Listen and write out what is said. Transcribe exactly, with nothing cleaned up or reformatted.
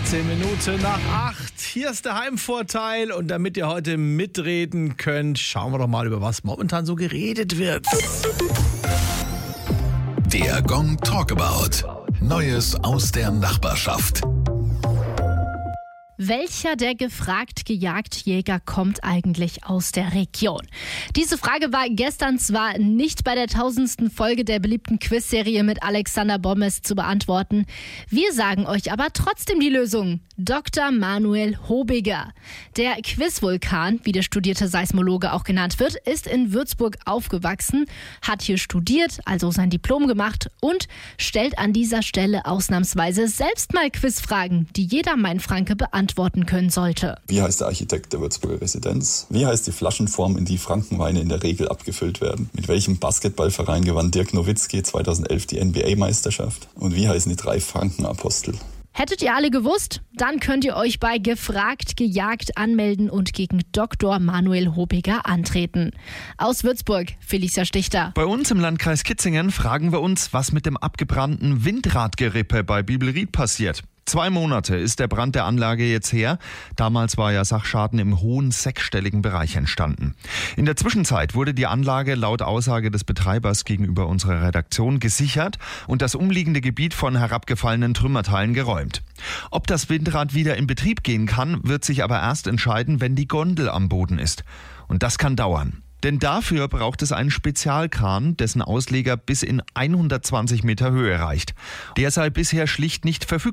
achtzehn Minuten nach acht. Hier ist der Heimvorteil. Und damit ihr heute mitreden könnt, schauen wir doch mal, über was momentan so geredet wird. Der Gong Talkabout. Neues aus der Nachbarschaft. Welcher der gefragt Gejagtjäger kommt eigentlich aus der Region? Diese Frage war gestern zwar nicht bei der tausendsten Folge der beliebten Quizserie mit Alexander Bommes zu beantworten. Wir sagen euch aber trotzdem die Lösung. Doktor Manuel Hobiger. Der Quizvulkan, wie der studierte Seismologe auch genannt wird, ist in Würzburg aufgewachsen, hat hier studiert, also sein Diplom gemacht und stellt an dieser Stelle ausnahmsweise selbst mal Quizfragen, die jeder Mainfranke beantworten können sollte. Wie heißt der Architekt der Würzburger Residenz? Wie heißt die Flaschenform, in die Frankenweine in der Regel abgefüllt werden? Mit welchem Basketballverein gewann Dirk Nowitzki zweitausendelf die N B A-Meisterschaft? Und wie heißen die drei Frankenapostel? Hättet ihr alle gewusst? Dann könnt ihr euch bei Gefragt Gejagt anmelden und gegen Doktor Manuel Hobiger antreten. Aus Würzburg, Felicia Stichter. Bei uns im Landkreis Kitzingen fragen wir uns, was mit dem abgebrannten Windradgerippe bei Bibelried passiert. Zwei Monate ist der Brand der Anlage jetzt her. Damals war ja Sachschaden im hohen sechsstelligen Bereich entstanden. In der Zwischenzeit wurde die Anlage laut Aussage des Betreibers gegenüber unserer Redaktion gesichert und das umliegende Gebiet von herabgefallenen Trümmerteilen geräumt. Ob das Windrad wieder in Betrieb gehen kann, wird sich aber erst entscheiden, wenn die Gondel am Boden ist. Und das kann dauern. Denn dafür braucht es einen Spezialkran, dessen Ausleger bis in hundertzwanzig Meter Höhe reicht. Der sei bisher schlicht nicht verfügbar.